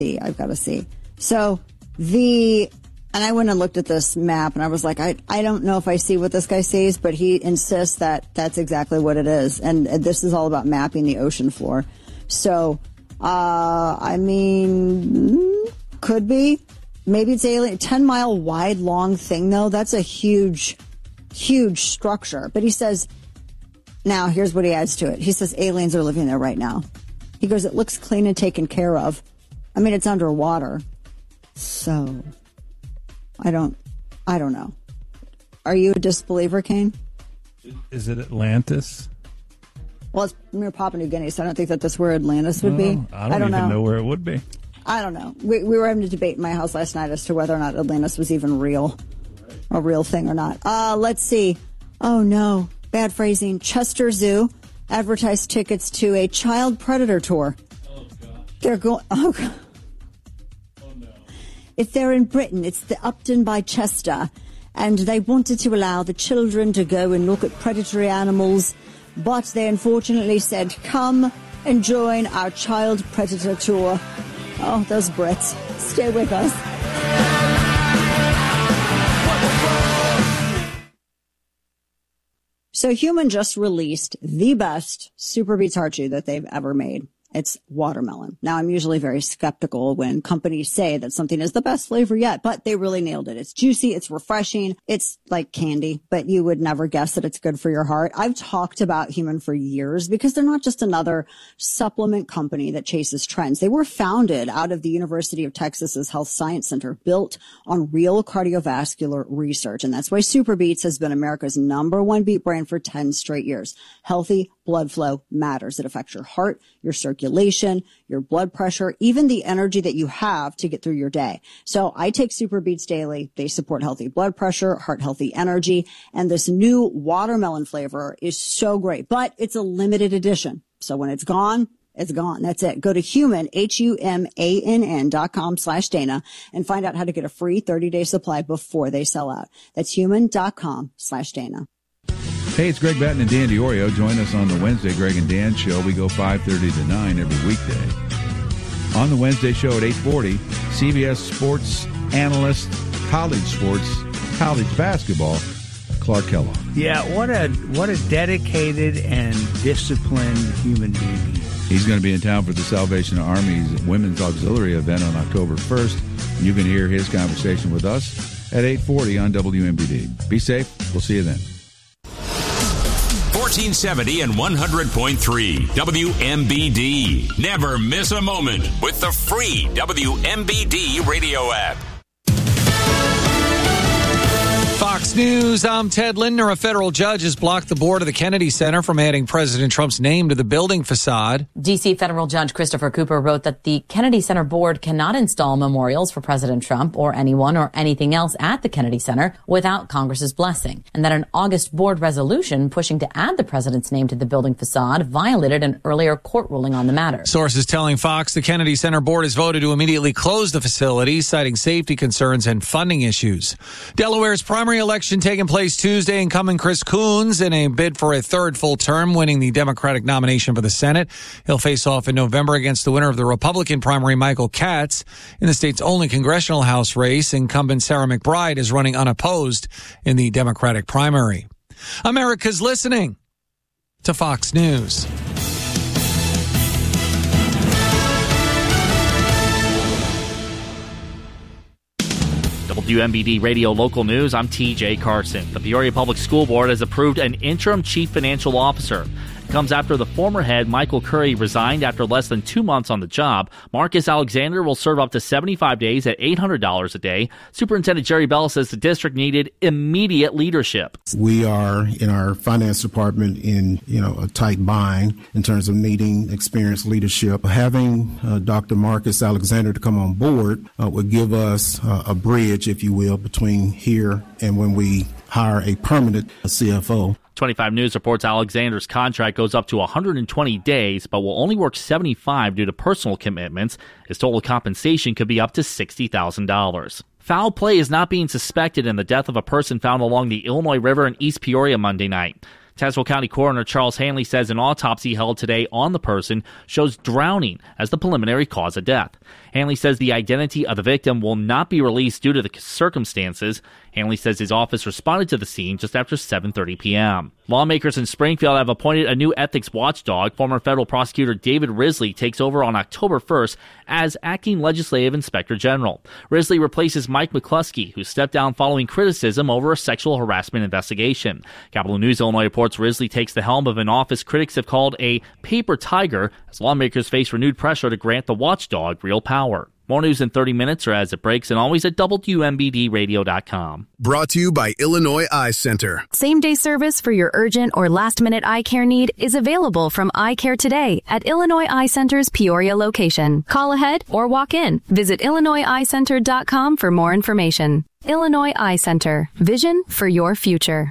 I've got to see. So and I went and looked at this map, and I was like, I don't know if I see what this guy sees, but he insists that that's exactly what it is. And this is all about mapping the ocean floor. So, I mean, could be. Maybe it's alien. 10-mile wide, long thing, though. That's a huge, huge structure. But he says, now, here's what he adds to it. He says aliens are living there right now. He goes, it looks clean and taken care of. I mean, it's underwater. So, I don't know. Are you a disbeliever, Kane? Is it Atlantis? Well, it's near Papua New Guinea, so I don't think that that's where Atlantis would be. I don't even know where it would be. I don't know. We were having a debate in my house last night as to whether or not Atlantis was even real, a real thing or not. Let's see. Oh, no. Bad phrasing. Chester Zoo advertised tickets to a child predator tour. Oh, gosh. They're going... Oh, God. Oh, no. If they're in Britain, it's the Upton by Chester. And they wanted to allow the children to go and look at predatory animals. But they unfortunately said, come and join our child predator tour. Oh, those Brits. Stay with us. So Human just released the best Super Beets Heart Chew that they've ever made. It's watermelon. Now, I'm usually very skeptical when companies say that something is the best flavor yet, but they really nailed it. It's juicy. It's refreshing. It's like candy, but you would never guess that it's good for your heart. I've talked about Human for years because they're not just another supplement company that chases trends. They were founded out of the University of Texas's Health Science Center, built on real cardiovascular research. And that's why Super Beets has been America's #1 beet brand for 10 straight years. Healthy blood flow matters. It affects your heart, your circulation, your blood pressure, even the energy that you have to get through your day. So I take Super Beets daily. They support healthy blood pressure, heart healthy energy, and this new watermelon flavor is so great, but it's a limited edition. So when it's gone, it's gone. That's it. Go to Human, HUMANN.com/Dana and find out how to get a free 30-day supply before they sell out. That's human.com/Dana. Hey, it's Greg Batten and Dan DiOrio. Join us on the Wednesday Greg and Dan Show. We go 5:30 to 9 every weekday. On the Wednesday show at 8:40, CBS sports analyst, college sports, college basketball, Clark Kellogg. Yeah, what a dedicated and disciplined human being. He's going to be in town for the Salvation Army's Women's Auxiliary event on October 1st. You can hear his conversation with us at 8:40 on WMBD. Be safe. We'll see you then. 1470 and 100.3 WMBD. Never miss a moment with the free WMBD radio app. Fox News, I'm Ted Lindner. A federal judge has blocked the board of the Kennedy Center from adding President Trump's name to the building facade. D.C. federal judge Christopher Cooper wrote that the Kennedy Center board cannot install memorials for President Trump or anyone or anything else at the Kennedy Center without Congress's blessing, and that an August board resolution pushing to add the president's name to the building facade violated an earlier court ruling on the matter. Sources telling Fox the Kennedy Center board has voted to immediately close the facility, citing safety concerns and funding issues. Delaware's primary election taking place Tuesday. Incumbent Chris Coons in a bid for a third full term, winning the Democratic nomination for the Senate. He'll face off in November against the winner of the Republican primary, Michael Katz. In the state's only congressional House race, incumbent Sarah McBride is running unopposed in the Democratic primary. America's listening to Fox News. WMBD Radio Local News, I'm TJ Carson. The Peoria Public School Board has approved an interim chief financial officer. It comes after the former head, Michael Curry, resigned after less than 2 months on the job. Marcus Alexander will serve up to 75 days at $800 a day. Superintendent Jerry Bell says the district needed immediate leadership. We are in our finance department in, a tight bind in terms of needing experienced leadership. Having Dr. Marcus Alexander to come on board would give us a bridge, if you will, between here and when we hire a permanent CFO. 25 News reports Alexander's contract goes up to 120 days, but will only work 75 due to personal commitments. His total compensation could be up to $60,000. Foul play is not being suspected in the death of a person found along the Illinois River in East Peoria Monday night. Tazewell County Coroner Charles Hanley says an autopsy held today on the person shows drowning as the preliminary cause of death. Hanley says the identity of the victim will not be released due to the circumstances. Hanley says his office responded to the scene just after 7:30 p.m. Lawmakers in Springfield have appointed a new ethics watchdog. Former federal prosecutor David Risley takes over on October 1st as acting legislative inspector general. Risley replaces Mike McCluskey, who stepped down following criticism over a sexual harassment investigation. Capital News Illinois reports Risley takes the helm of an office critics have called a paper tiger as lawmakers face renewed pressure to grant the watchdog real power. More news in 30 minutes or as it breaks, and always at WMBDradio.com. Brought to you by Illinois Eye Center. Same-day service for your urgent or last-minute eye care need is available from Eye Care Today at Illinois Eye Center's Peoria location. Call ahead or walk in. Visit IllinoisEyeCenter.com for more information. Illinois Eye Center. Vision for your future.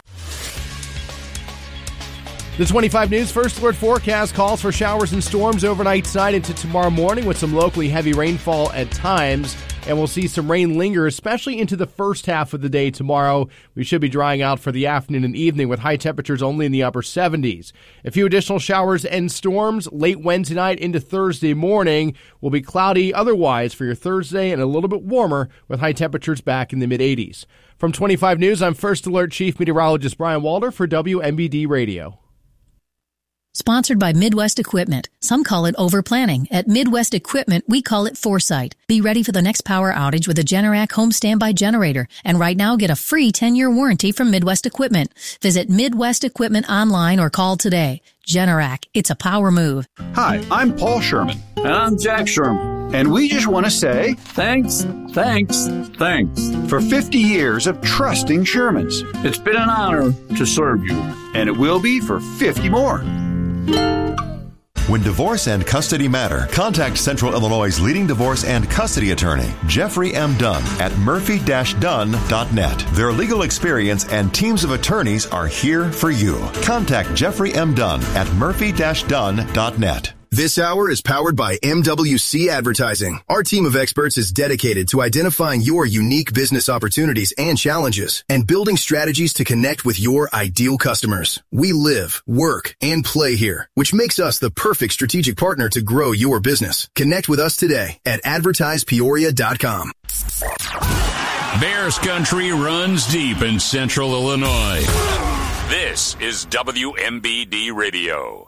The 25 News First Alert forecast calls for showers and storms overnight tonight into tomorrow morning with some locally heavy rainfall at times. And we'll see some rain linger, especially into the first half of the day tomorrow. We should be drying out for the afternoon and evening with high temperatures only in the upper 70s. A few additional showers and storms late Wednesday night into Thursday morning. Will be cloudy otherwise for your Thursday and a little bit warmer with high temperatures back in the mid-80s. From 25 News, I'm First Alert Chief Meteorologist Brian Walder for WMBD Radio. Sponsored by Midwest Equipment. Some call it overplanning. At Midwest Equipment, we call it foresight. Be ready for the next power outage with a Generac home standby generator. And right now, get a free 10-year warranty from Midwest Equipment. Visit Midwest Equipment online or call today. Generac, it's a power move. Hi, I'm Paul Sherman. And I'm Jack Sherman. And we just want to say thanks for 50 years of trusting Shermans. It's been an honor to serve you. And it will be for 50 more. When divorce and custody matter, contact Central Illinois' leading divorce and custody attorney, Jeffrey M. Dunn, at murphy-dunn.net. Their legal experience and teams of attorneys are here for you. Contact Jeffrey M. Dunn at murphy-dunn.net. This hour is powered by MWC Advertising. Our team of experts is dedicated to identifying your unique business opportunities and challenges and building strategies to connect with your ideal customers. We live, work, and play here, which makes us the perfect strategic partner to grow your business. Connect with us today at advertisepeoria.com. Bears country runs deep in Central Illinois. This is WMBD Radio.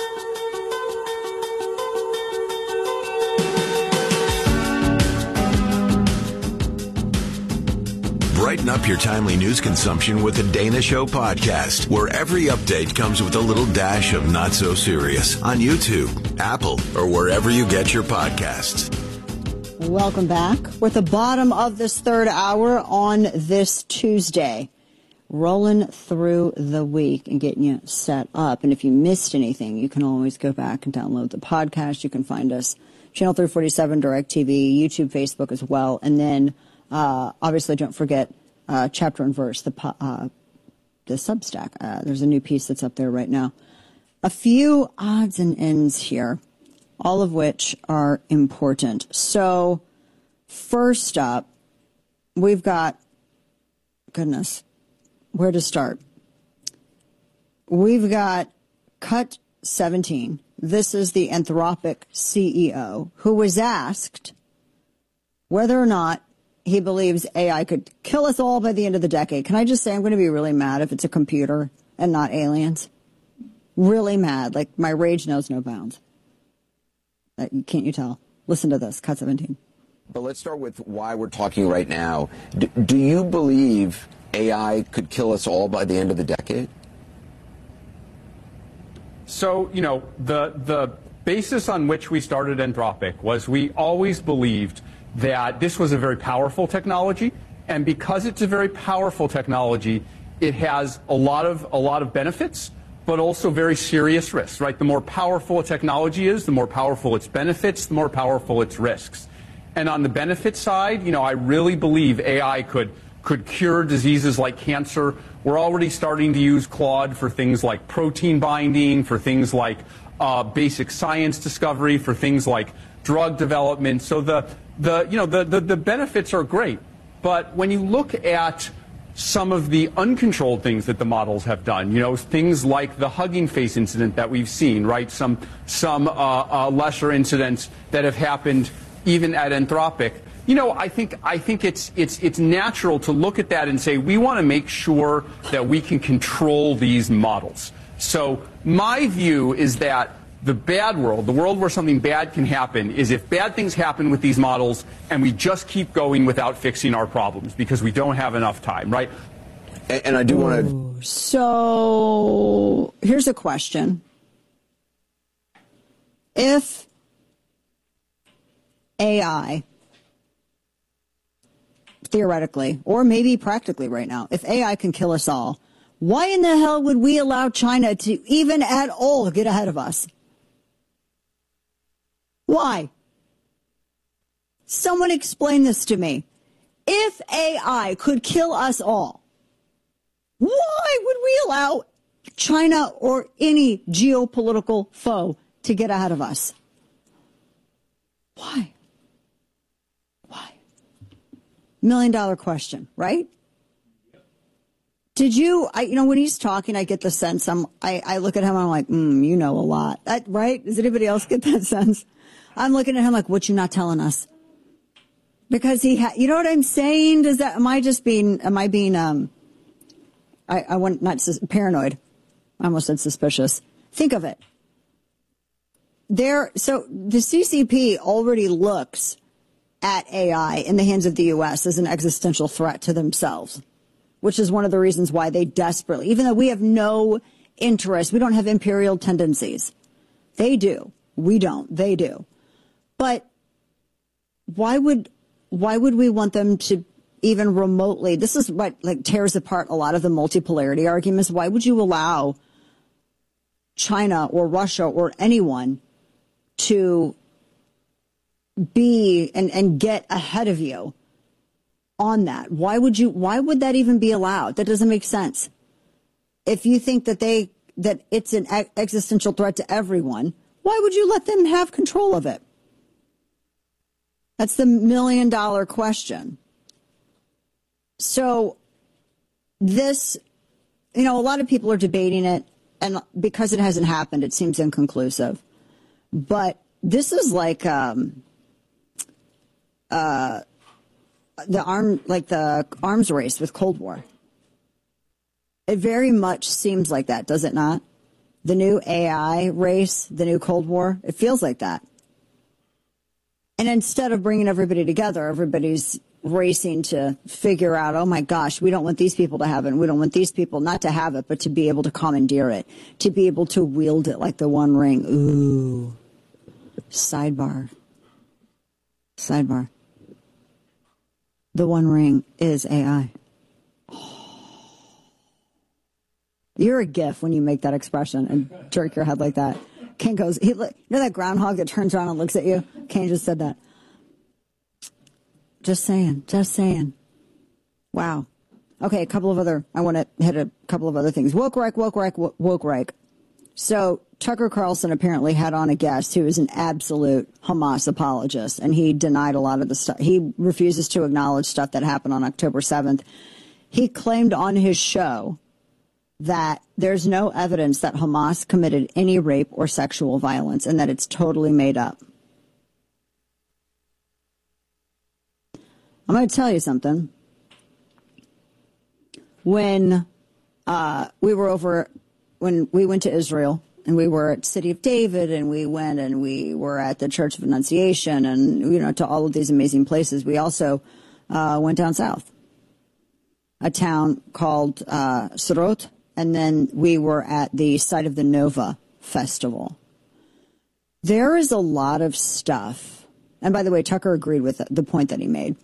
Brighten up your timely news consumption with the Dana Show podcast, where every update comes with a little dash of not so serious on YouTube, Apple, or wherever you get your podcasts. Welcome back. We're at the bottom of this third hour on this Tuesday, rolling through the week and getting you set up. And if you missed anything, you can always go back and download the podcast. You can find us Channel 347, DirecTV, YouTube, Facebook as well. And then obviously, don't forget Chapter and Verse, the Substack. There's a new piece that's up there right now. A few odds and ends here, all of which are important. So, first up, we've got, goodness, where to start? We've got Cut 17. This is the Anthropic CEO who was asked whether or not he believes AI could kill us all by the end of the decade. Can I just say I'm going to be really mad if it's a computer and not aliens? Really mad. Like, my rage knows no bounds. Can't you tell? Listen to this, Cut 17. But let's start with why we're talking right now. Do you believe AI could kill us all by the end of the decade? So, the basis on which we started Anthropic was we always believed that this was a very powerful technology, and because it's a very powerful technology, it has a lot of benefits, but also very serious risks, right? The more powerful a technology is, the more powerful its benefits, the more powerful its risks. And on the benefit side, I really believe AI could cure diseases like cancer. We're already starting to use Claude for things like protein binding, for things like basic science discovery, for things like drug development. So the benefits are great, but when you look at some of the uncontrolled things that the models have done, things like the Hugging Face incident that we've seen, right? Some lesser incidents that have happened even at Anthropic, I think it's natural to look at that and say we want to make sure that we can control these models. So my view is that the bad world, the world where something bad can happen, is if bad things happen with these models and we just keep going without fixing our problems because we don't have enough time, right? And I do want to... So here's a question. If AI, theoretically, or maybe practically right now, if AI can kill us all, why in the hell would we allow China to even at all get ahead of us? Why? Someone explain this to me. If AI could kill us all, why would we allow China or any geopolitical foe to get ahead of us? Why? Why? $1 million question, right? Did you, when he's talking, I get the sense, I look at him, I'm like, you know a lot, right? Does anybody else get that sense? I'm looking at him like, what you not telling us? Because you know what I'm saying? Am I being, I want, not paranoid. I almost said suspicious. Think of it. So the CCP already looks at AI in the hands of the U.S. as an existential threat to themselves, which is one of the reasons why they desperately, even though we have no interest, we don't have imperial tendencies. They do. We don't. They do. But why would we want them to even remotely? This is what tears apart a lot of the multipolarity arguments. Why would you allow China or Russia or anyone to be and get ahead of you on that? Why would that even be allowed? That doesn't make sense. If you think that it's an existential threat to everyone, why would you let them have control of it? That's the $1 million question. So this, a lot of people are debating it, and because it hasn't happened, it seems inconclusive. But this is like the arms race with Cold War. It very much seems like that, does it not? The new AI race, the new Cold War, it feels like that. And instead of bringing everybody together, everybody's racing to figure out, oh my gosh, we don't want these people to have it. And we don't want these people not to have it, but to be able to commandeer it, to be able to wield it like the One Ring. Ooh. Sidebar. The One Ring is AI. You're a GIF when you make that expression and jerk your head like that. Ken goes, you know that groundhog that turns around and looks at you? Ken just said that. Just saying. Wow. Okay, I want to hit a couple of other things. Woke Reich. So Tucker Carlson apparently had on a guest who is an absolute Hamas apologist, and he denied a lot of the stuff. He refuses to acknowledge stuff that happened on October 7th. He claimed on his show that there's no evidence that Hamas committed any rape or sexual violence and that it's totally made up. I'm going to tell you something. When we went to Israel and we were at City of David and we were at the Church of Annunciation and, to all of these amazing places, we also went down south, a town called Sderot. And then we were at the site of the Nova Festival. There is a lot of stuff. And by the way, Tucker agreed with the point that he made.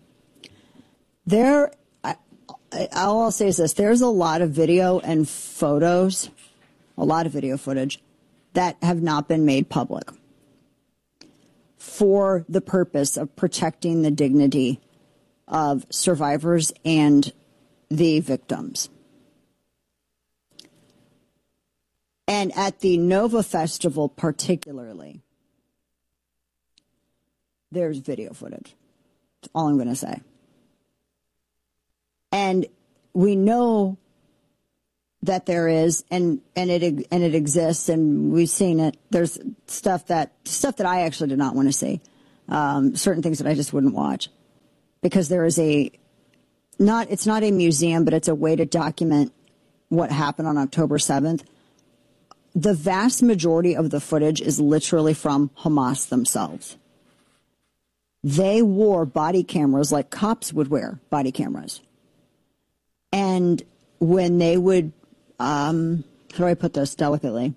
All I'll say is this. There's a lot of video and photos, a lot of video footage that have not been made public for the purpose of protecting the dignity of survivors and the victims. And at the Nova Festival particularly, there's video footage. That's all I'm going to say. And we know that there is, and it exists, and we've seen it. There's stuff that I actually did not want to see. certain things that I just wouldn't watch, because there is it's not a museum, but it's a way to document what happened on October 7th. The vast majority of the footage is literally from Hamas themselves. They wore body cameras like cops would wear body cameras. And when they would, how do I put this delicately?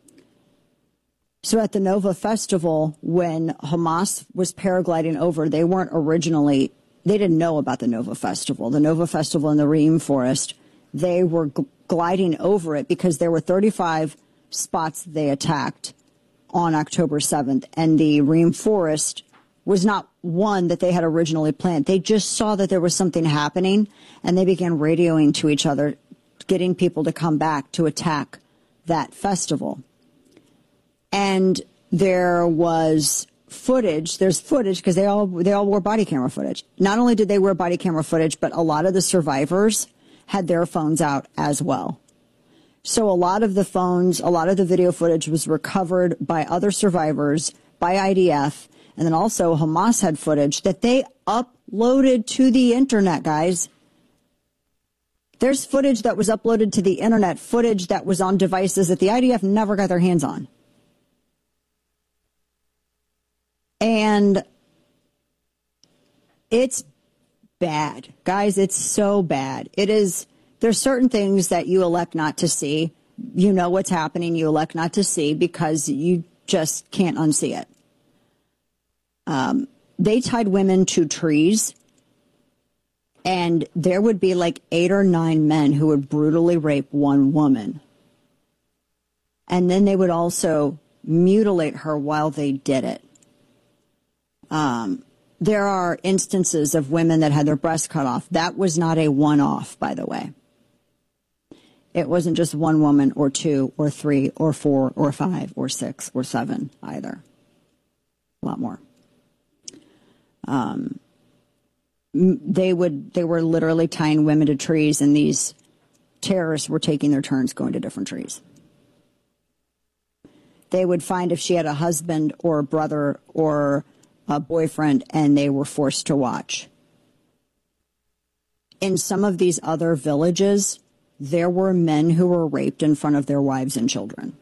So at the Nova Festival, when Hamas was paragliding over, they didn't know about the Nova Festival. The Nova Festival in the Reem Forest, they were gliding over it because there were 35 spots they attacked on October 7th. And the Reem Forest was not one that they had originally planned. They just saw that there was something happening, and they began radioing to each other, getting people to come back to attack that festival. And there was footage. There's footage because they all wore body camera footage. Not only did they wear body camera footage, but a lot of the survivors had their phones out as well. So a lot of the video footage was recovered by other survivors, by IDF, and then also Hamas had footage that they uploaded to the internet, guys. There's footage that was uploaded to the internet, footage that was on devices that the IDF never got their hands on. And it's bad, guys. It's so bad. It is. There's certain things that you elect not to see. You know what's happening. You elect not to see because you just can't unsee it. They tied women to trees, and there would be like 8 or 9 men who would brutally rape one woman. And then they would also mutilate her while they did it. There are instances of women that had their breasts cut off. That was not a one-off, by the way. It wasn't just one woman or 2 or 3 or 4 or 5 or 6 or 7 either. A lot more. They were literally tying women to trees, and these terrorists were taking their turns going to different trees. They would find if she had a husband or a brother or a boyfriend, and they were forced to watch. In some of these other villages, there were men who were raped in front of their wives and children.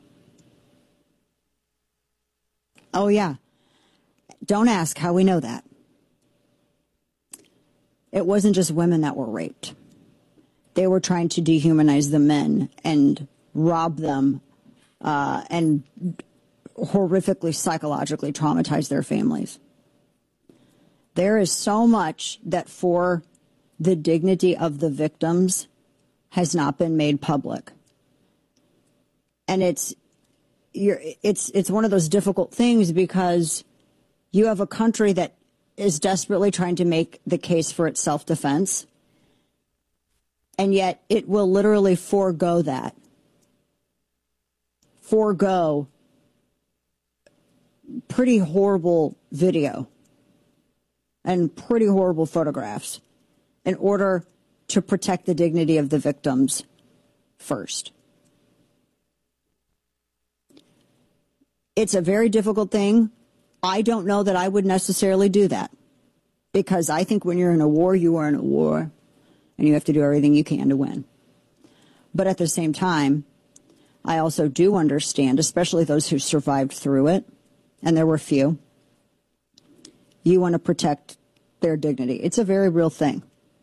Oh, yeah. Don't ask how we know that. It wasn't just women that were raped. They were trying to dehumanize the men and rob them and horrifically psychologically traumatize their families. There is so much that for the dignity of the victims has not been made public. And it's one of those difficult things because you have a country that is desperately trying to make the case for its self-defense, and yet it will literally forego that. Forego pretty horrible video and pretty horrible photographs in order to protect the dignity of the victims first. It's a very difficult thing. I don't know that I would necessarily do that, because I think when you're in a war, you are in a war, and you have to do everything you can to win. But at the same time, I also do understand, especially those who survived through it, and there were few, you want to protect their dignity. It's a very real thing.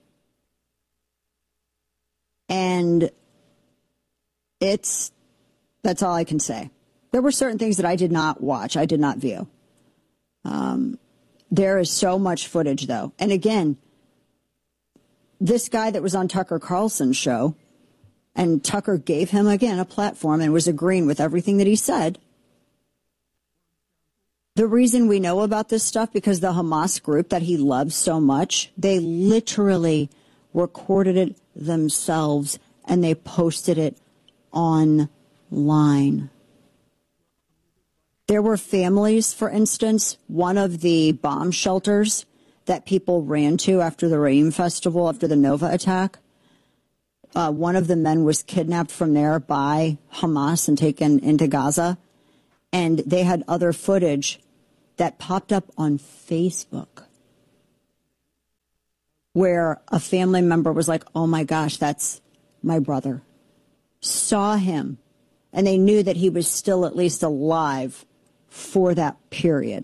And that's all I can say. There were certain things that I did not watch, I did not view. There is so much footage, though. And again, this guy that was on Tucker Carlson's show, and Tucker gave him, again, a platform and was agreeing with everything that he said. The reason we know about this stuff, because the Hamas group that he loves so much, they literally recorded it themselves and they posted it online. There were families, for instance, one of the bomb shelters that people ran to after the Reem Festival, after the Nova attack. One of the men was kidnapped from there by Hamas and taken into Gaza. And they had other footage that popped up on Facebook where a family member was like, oh my gosh, that's my brother. Saw him, and they knew that he was still at least alive for that period.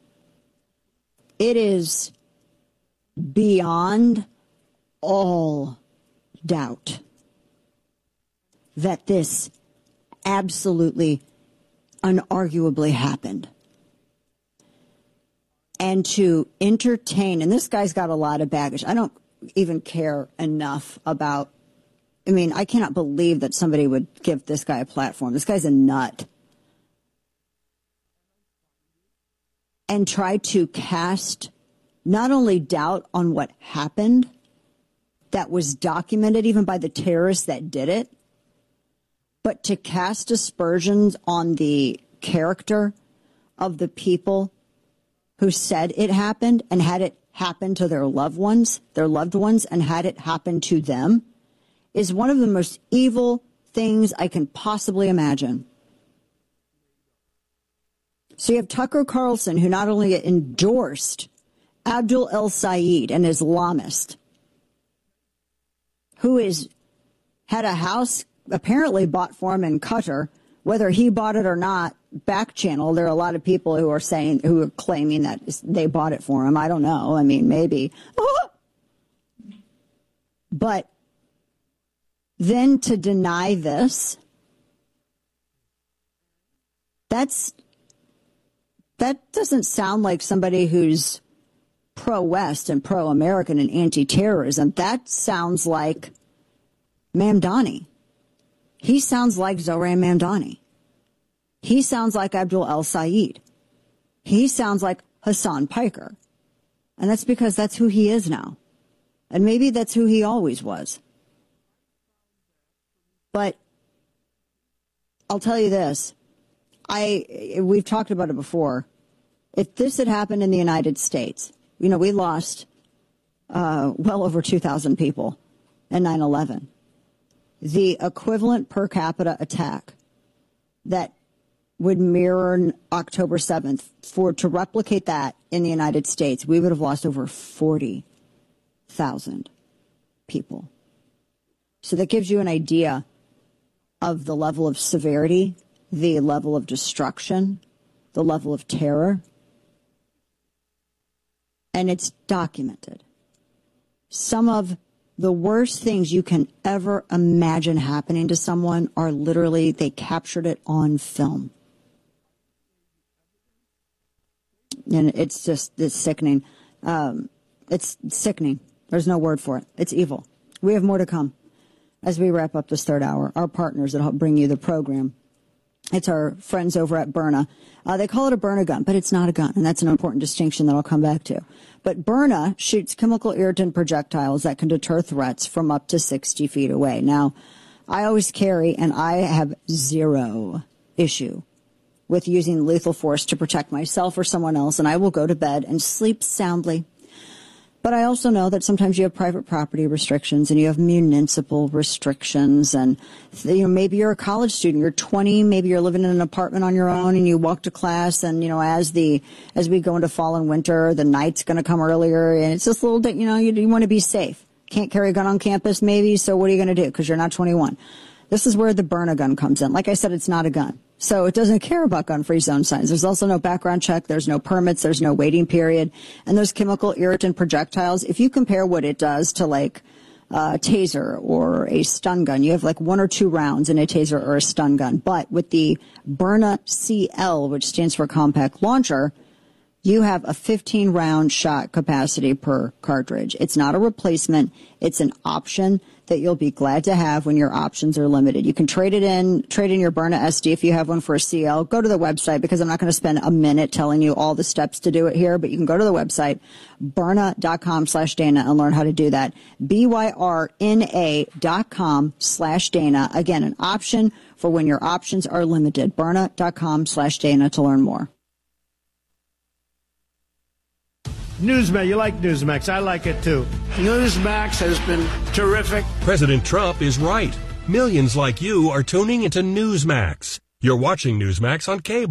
It is beyond all doubt that this absolutely, unarguably happened. And to entertain, and this guy's got a lot of baggage. I don't even care enough about, I cannot believe that somebody would give this guy a platform. This guy's a nut. And try to cast not only doubt on what happened, that was documented even by the terrorists that did it, but to cast aspersions on the character of the people who said it happened and had it happen to their loved ones, and had it happen to them, is one of the most evil things I can possibly imagine. So you have Tucker Carlson, who not only endorsed Abdul El-Sayed, an Islamist, who had a house apparently bought for him in Qatar, whether he bought it or not, back channel. There are a lot of people who are claiming that they bought it for him. I don't know. Maybe. But then to deny this, that doesn't sound like somebody who's pro-West and pro-American and anti-terrorism. That sounds like Mamdani. He sounds like Zohran Mamdani. He sounds like Abdul El-Sayed. He sounds like Hassan Piker. And that's because that's who he is now. And maybe that's who he always was. But I'll tell you this. We've talked about it before. If this had happened in the United States, we lost well over 2,000 people in 9/11. The equivalent per capita attack that would mirror October 7th, to replicate that in the United States, we would have lost over 40,000 people. So that gives you an idea of the level of severity, the level of destruction, the level of terror. And it's documented. Some of the worst things you can ever imagine happening to someone are literally, they captured it on film. And it's sickening. It's sickening. There's no word for it. It's evil. We have more to come as we wrap up this third hour. Our partners that help bring you the program. It's our friends over at Byrna. They call it a Byrna gun, but it's not a gun, and that's an important distinction that I'll come back to. But Byrna shoots chemical irritant projectiles that can deter threats from up to 60 feet away. Now, I always carry, and I have zero issue with using lethal force to protect myself or someone else, and I will go to bed and sleep soundly. But I also know that sometimes you have private property restrictions and you have municipal restrictions, and maybe you're a college student, you're 20, maybe you're living in an apartment on your own and you walk to class, and as we go into fall and winter, the night's going to come earlier, and it's just a little bit, you want to be safe. Can't carry a gun on campus maybe, so what are you going to do because you're not 21? This is where the Byrna gun comes in. Like I said, it's not a gun. So it doesn't care about gun-free zone signs. There's also no background check. There's no permits. There's no waiting period. And those chemical irritant projectiles, if you compare what it does to like a taser or a stun gun, you have like 1 or 2 rounds in a taser or a stun gun. But with the Byrna CL, which stands for compact launcher, you have a 15-round shot capacity per cartridge. It's not a replacement. It's an option that you'll be glad to have when your options are limited. You can trade in your Byrna SD if you have one for a CL. Go to the website, because I'm not going to spend a minute telling you all the steps to do it here, but you can go to the website, Byrna.com/Dana, and learn how to do that. BYRNA.com/Dana. Again, an option for when your options are limited. Byrna.com/Dana to learn more. Newsmax, you like Newsmax. I like it too. Newsmax has been terrific. President Trump is right. Millions like you are tuning into Newsmax. You're watching Newsmax on cable.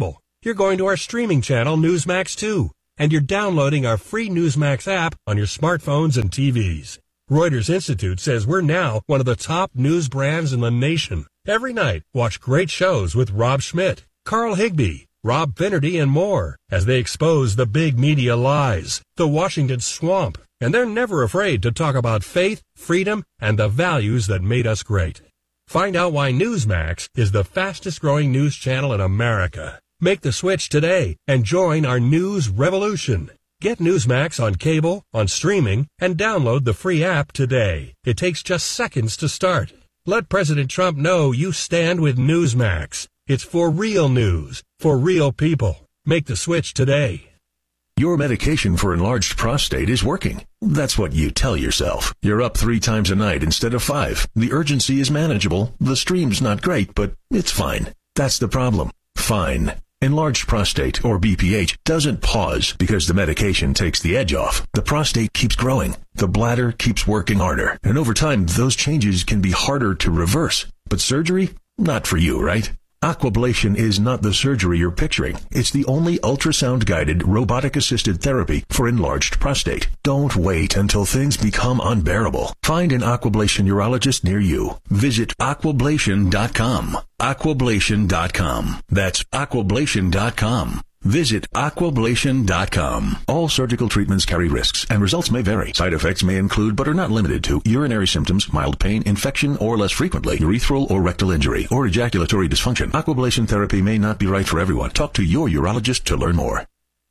you're going to our streaming channel, Newsmax 2, and you're downloading our free Newsmax app on your smartphones and TVs. Reuters Institute says we're now one of the top news brands in the nation. Every night, watch great shows with Rob Schmidt, Carl Higbie, Rob Finnerty, and more as they expose the big media lies, the Washington swamp, and they're never afraid to talk about faith, freedom, and the values that made us great. Find out why Newsmax is the fastest-growing news channel in America. Make the switch today and join our news revolution. Get Newsmax on cable, on streaming, and download the free app today. It takes just seconds to start. Let President Trump know you stand with Newsmax. It's for real news, for real people. Make the switch today. Your medication for enlarged prostate is working. That's what you tell yourself. You're up 3 times a night instead of 5. The urgency is manageable. The stream's not great, but it's fine. That's the problem. Fine. Enlarged prostate, or BPH, doesn't pause because the medication takes the edge off. The prostate keeps growing. The bladder keeps working harder. And over time, those changes can be harder to reverse. But surgery? Not for you, right? Aquablation is not the surgery you're picturing. It's the only ultrasound-guided, robotic-assisted therapy for enlarged prostate. Don't wait until things become unbearable. Find an Aquablation urologist near you. Visit aquablation.com. Aquablation.com. That's aquablation.com. Visit aquablation.com. All surgical treatments carry risks, and results may vary. Side effects may include, but are not limited to, urinary symptoms, mild pain, infection, or less frequently, urethral or rectal injury, or ejaculatory dysfunction. Aquablation therapy may not be right for everyone. Talk to your urologist to learn more.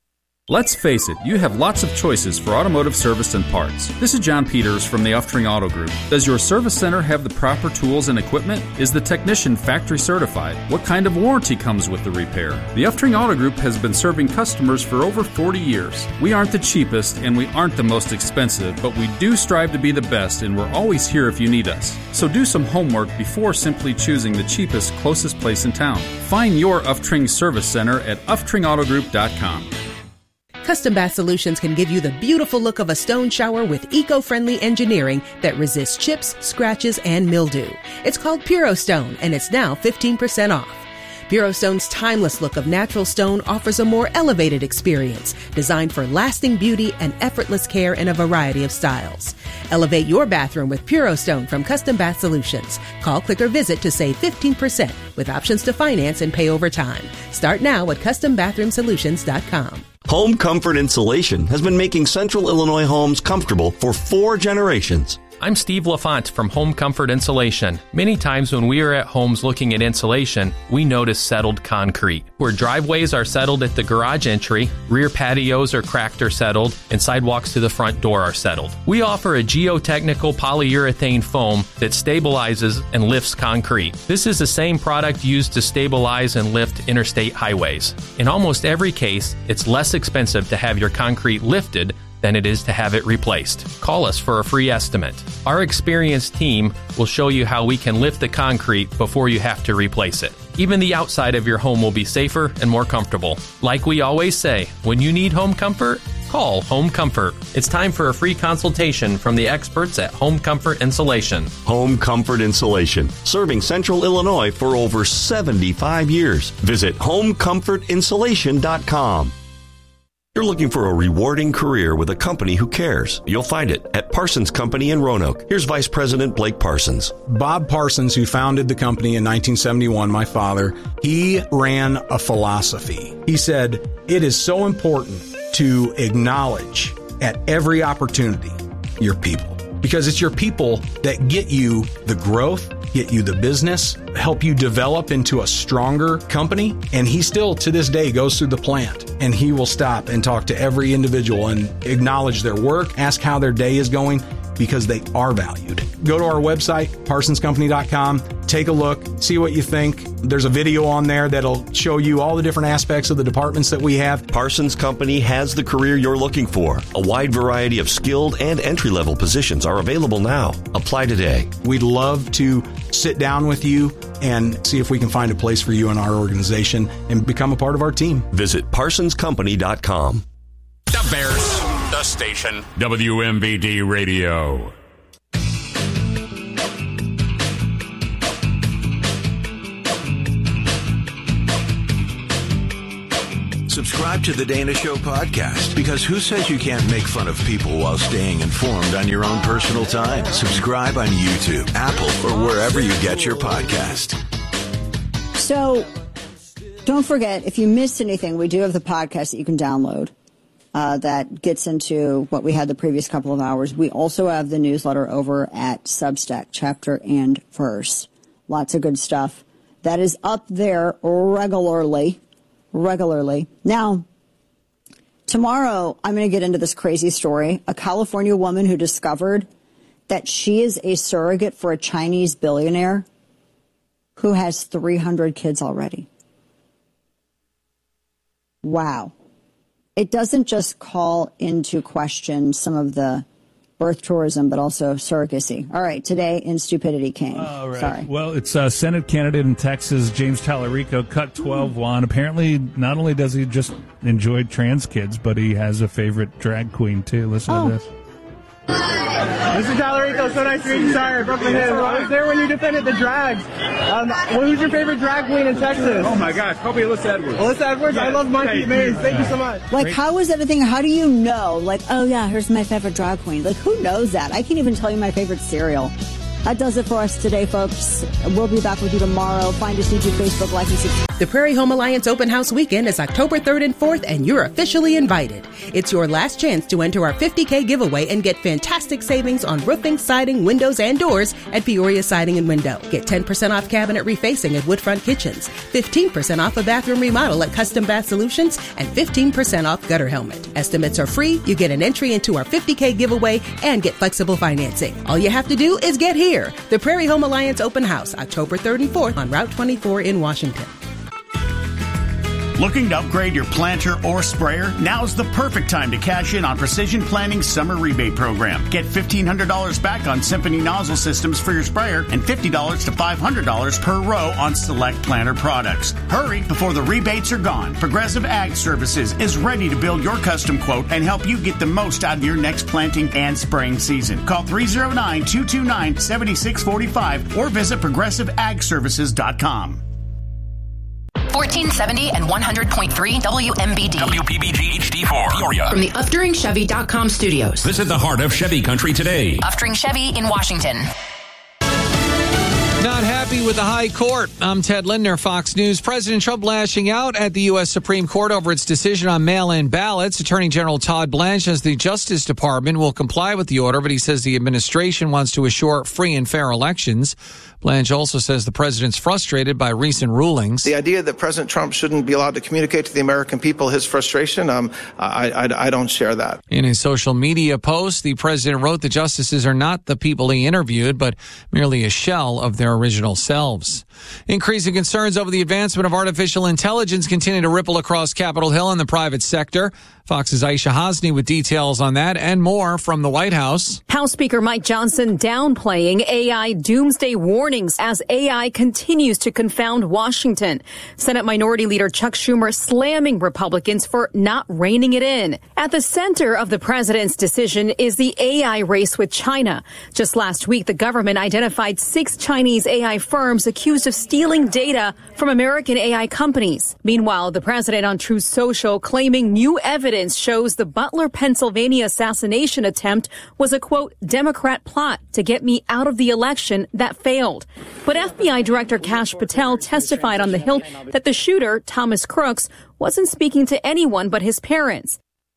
Let's face it, you have lots of choices for automotive service and parts. This is John Peters from the Uftring Auto Group. Does your service center have the proper tools and equipment? Is the technician factory certified? What kind of warranty comes with the repair? The Uftring Auto Group has been serving customers for over 40 years. We aren't the cheapest and we aren't the most expensive, but we do strive to be the best, and we're always here if you need us. So do some homework before simply choosing the cheapest, closest place in town. Find your Uftring service center at uftringautogroup.com. Custom Bath Solutions can give you the beautiful look of a stone shower with eco-friendly engineering that resists chips, scratches, and mildew. It's called Puro Stone, and it's now 15% off. Puro Stone's timeless look of natural stone offers a more elevated experience, designed for lasting beauty and effortless care in a variety of styles. Elevate your bathroom with Puro Stone from Custom Bath Solutions. Call, click, or visit to save 15% with options to finance and pay over time. Start now at CustomBathroomSolutions.com. Home Comfort Insulation has been making Central Illinois homes comfortable for 4 generations. I'm Steve LaFont from Home Comfort Insulation. Many times when we are at homes looking at insulation, we notice settled concrete. Where driveways are settled at the garage entry, rear patios are cracked or settled, and sidewalks to the front door are settled. We offer a geotechnical polyurethane foam that stabilizes and lifts concrete. This is the same product used to stabilize and lift interstate highways. In almost every case, it's less expensive to have your concrete lifted than it is to have it replaced. Call us for a free estimate. Our experienced team will show you how we can lift the concrete before you have to replace it. Even the outside of your home will be safer and more comfortable. Like we always say, when you need home comfort, call Home Comfort. It's time for a free consultation from the experts at Home Comfort Insulation. Home Comfort Insulation, serving Central Illinois for over 75 years. Visit homecomfortinsulation.com. You're looking for a rewarding career with a company who cares. You'll find it at Parsons Company in Roanoke. Here's Vice President Blake Parsons. Bob Parsons, who founded the company in 1971, my father, he ran a philosophy. He said, it is so important to acknowledge at every opportunity your people, because it's your people that get you the growth, get you the business, help you develop into a stronger company. And he still, to this day, goes through the plant and he will stop and talk to every individual and acknowledge their work, ask how their day is going, because they are valued. Go to our website, parsonscompany.com, take a look, see what you think. There's a video on there that'll show you all the different aspects of the departments that we have. Parsons Company has the career you're looking for. A wide variety of skilled and entry-level positions are available now. Apply today. We'd love to sit down with you and see if we can find a place for you in our organization and become a part of our team. Visit parsonscompany.com. The Bears, the station, WMBD Radio. Subscribe to The Dana Show podcast, because who says you can't make fun of people while staying informed on your own personal time? Subscribe on YouTube, Apple, or wherever you get your podcast. So don't forget, if you missed anything, we do have the podcast that you can download that gets into what we had the previous couple of hours. We also have the newsletter over at Substack, Chapter and Verse. Lots of good stuff that is up there regularly. Now, tomorrow, I'm going to get into this crazy story. A California woman who discovered that she is a surrogate for a Chinese billionaire who has 300 kids already. Wow. It doesn't just call into question some of the birth tourism, but also surrogacy. All right, today in Stupidity King. All right. Sorry. Well, it's Senate candidate in Texas, James Tallarico, cut 12 won. Apparently, not only does he just enjoy trans kids, but he has a favorite drag queen, too. Listen to this. Mr. Tallarico, so nice to meet you. Sorry, I broke my head. I was there when you defended the drags. Who's your favorite drag queen in Texas? Oh, my gosh. Probably Alyssa Edwards. Alyssa Edwards? Yeah. I love Monkey Maze. Thank you so much. Like, how is anything? How do you know? Like, oh, yeah, here's my favorite drag queen. Like, who knows that? I can't even tell you my favorite cereal. That does it for us today, folks. We'll be back with you tomorrow. Find us YouTube, Facebook, like, and subscribe. The Prairie Home Alliance Open House Weekend is October 3rd and 4th, and you're officially invited. It's your last chance to enter our $50K giveaway and get fantastic savings on roofing, siding, windows, and doors at Peoria Siding and Window. Get 10% off cabinet refacing at Woodfront Kitchens, 15% off a bathroom remodel at Custom Bath Solutions, and 15% off gutter helmet. Estimates are free. You get an entry into our $50K giveaway and get flexible financing. All you have to do is get here. The Prairie Home Alliance Open House, October 3rd and 4th on Route 24 in Washington. Looking to upgrade your planter or sprayer? Now's the perfect time to cash in on Precision Planning's summer rebate program. Get $1,500 back on Symphony nozzle systems for your sprayer and $50 to $500 per row on select planter products. Hurry before the rebates are gone. Progressive Ag Services is ready to build your custom quote and help you get the most out of your next planting and spraying season. Call 309-229-7645 or visit progressiveagservices.com. 1470 and 100.3 WMBD. WPBG HD4. Peoria. From the UfteringChevy.com studios. Visit the heart of Chevy country today. Uftering Chevy in Washington. Not happy with the high court. I'm Ted Lindner, Fox News. President Trump lashing out at the U.S. Supreme Court over its decision on mail-in ballots. Attorney General Todd Blanche says the Justice Department will comply with the order, but he says the administration wants to assure free and fair elections. Blanche also says the president's frustrated by recent rulings. The idea that President Trump shouldn't be allowed to communicate to the American people his frustration, I don't share that. In his social media post, the president wrote the justices are not the people he interviewed, but merely a shell of their original selves. Increasing concerns over the advancement of artificial intelligence continue to ripple across Capitol Hill and the private sector. Fox's Aisha Hasni with details on that and more from the White House. House Speaker Mike Johnson downplaying AI doomsday warnings as AI continues to confound Washington. Senate Minority Leader Chuck Schumer slamming Republicans for not reining it in. At the center of the president's decision is the AI race with China. Just last week, the government identified 6 Chinese AI firms accused of stealing data from American AI companies. Meanwhile, the president on Truth Social claiming new evidence shows the Butler, Pennsylvania assassination attempt was a, quote, Democrat plot to get me out of the election that failed. But FBI Director Kash Patel testified on the Hill that the shooter, Thomas Crooks, wasn't speaking to anyone but his parents.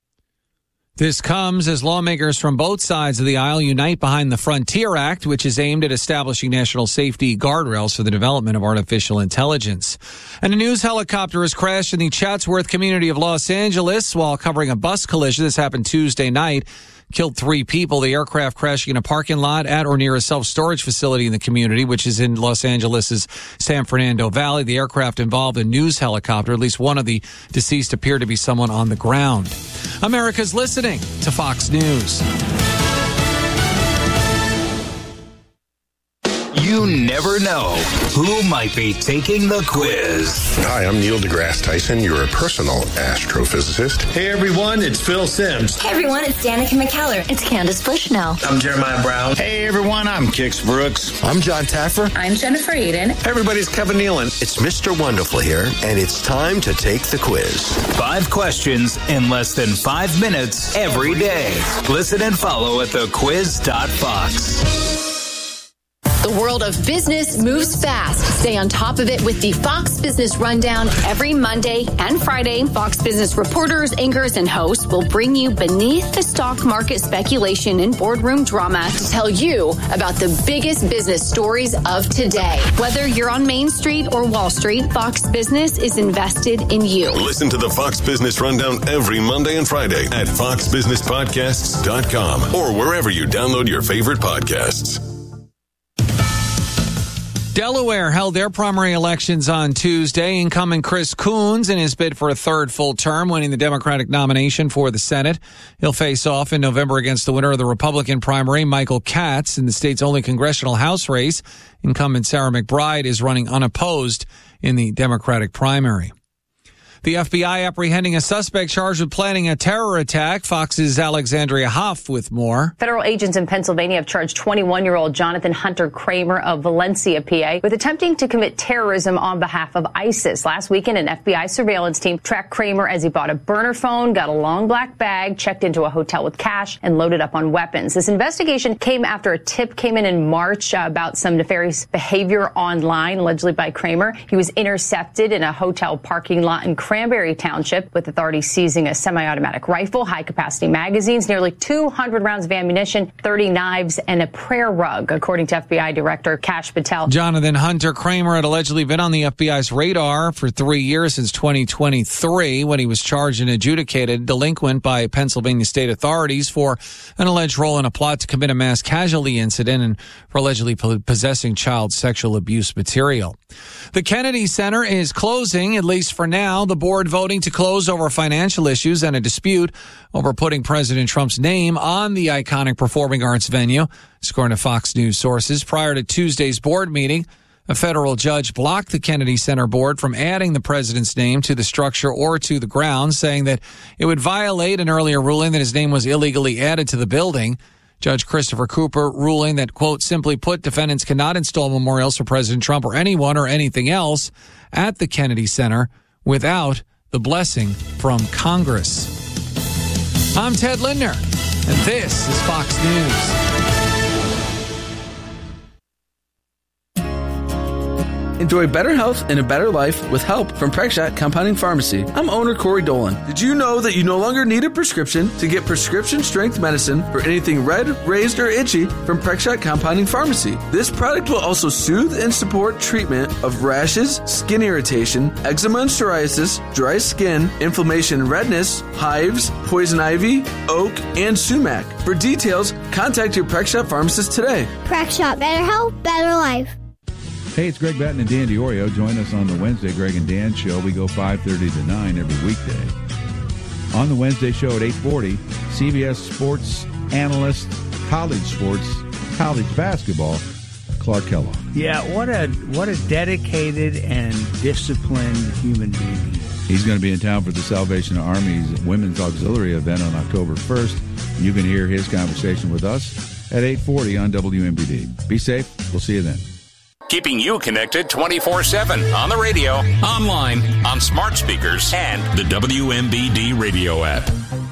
This comes as lawmakers from both sides of the aisle unite behind the Frontier Act, which is aimed at establishing national safety guardrails for the development of artificial intelligence. And a news helicopter has crashed in the Chatsworth community of Los Angeles while covering a bus collision. This happened Tuesday night. Killed 3 people. The aircraft crashing in a parking lot at or near a self-storage facility in the community, which is in Los Angeles' San Fernando Valley. The aircraft involved a news helicopter. At least one of the deceased appeared to be someone on the ground. America's listening to Fox News. You never know who might be taking the quiz. Hi, I'm Neil deGrasse Tyson, your personal astrophysicist. Hey everyone, it's Phil Simms. Hey everyone, it's Danica McKellar. It's Candace Bushnell. I'm Jeremiah Brown. Hey everyone, I'm Kix Brooks. I'm John Taffer. I'm Jennifer Aiden. Hey everybody's Kevin Nealon. It's Mr. Wonderful here, and it's time to take the quiz. 5 questions in less than 5 minutes every day. Listen and follow at thequiz.fox. The world of business moves fast. Stay on top of it with the Fox Business Rundown every Monday and Friday. Fox Business reporters, anchors, and hosts will bring you beneath the stock market speculation and boardroom drama to tell you about the biggest business stories of today. Whether you're on Main Street or Wall Street, Fox Business is invested in you. Listen to the Fox Business Rundown every Monday and Friday at foxbusinesspodcasts.com or wherever you download your favorite podcasts. Delaware held their primary elections on Tuesday. Incumbent Chris Coons in his bid for a third full term, winning the Democratic nomination for the Senate. He'll face off in November against the winner of the Republican primary, Michael Katz, in the state's only congressional House race. Incumbent Sarah McBride is running unopposed in the Democratic primary. The FBI apprehending a suspect charged with planning a terror attack. Fox's Alexandria Hoff with more. Federal agents in Pennsylvania have charged 21-year-old Jonathan Hunter Kramer of Valencia, PA, with attempting to commit terrorism on behalf of ISIS. Last weekend, an FBI surveillance team tracked Kramer as he bought a burner phone, got a long black bag, checked into a hotel with cash, and loaded up on weapons. This investigation came after a tip came in March about some nefarious behavior online, allegedly by Kramer. He was intercepted in a hotel parking lot in Cranberry Township, with authorities seizing a semi-automatic rifle, high-capacity magazines, nearly 200 rounds of ammunition, 30 knives, and a prayer rug, according to FBI Director Kash Patel. Jonathan Hunter Kramer had allegedly been on the FBI's radar for 3 years since 2023 when he was charged and adjudicated delinquent by Pennsylvania state authorities for an alleged role in a plot to commit a mass casualty incident and for allegedly possessing child sexual abuse material. The Kennedy Center is closing, at least for now. The board voting to close over financial issues and a dispute over putting President Trump's name on the iconic performing arts venue. According to Fox News sources, prior to Tuesday's board meeting, a federal judge blocked the Kennedy Center board from adding the president's name to the structure or to the grounds, saying that it would violate an earlier ruling that his name was illegally added to the building. Judge Christopher Cooper ruling that, quote, simply put, defendants cannot install memorials for President Trump or anyone or anything else at the Kennedy Center without the blessing from Congress. I'm Ted Lindner, and this is Fox News. Enjoy better health and a better life with help from Prexshot Compounding Pharmacy. I'm owner Corey Dolan. Did you know that you no longer need a prescription to get prescription-strength medicine for anything red, raised, or itchy from Prexshot Compounding Pharmacy? This product will also soothe and support treatment of rashes, skin irritation, eczema and psoriasis, dry skin, inflammation and redness, hives, poison ivy, oak, and sumac. For details, contact your Prexshot pharmacist today. Prexshot, better health, better life. Hey, it's Greg Batten and Dan Diorio. Join us on the Wednesday Greg and Dan Show. We go 5:30 to 9 every weekday. On the Wednesday show at 8:40, CBS sports analyst, college sports, college basketball, Clark Kellogg. Yeah, what a dedicated and disciplined human being. He's going to be in town for the Salvation Army's Women's Auxiliary event on October 1st. You can hear his conversation with us at 8:40 on WMBD. Be safe. We'll see you then. Keeping you connected 24/7 on the radio, online, on smart speakers, and the WMBD radio app.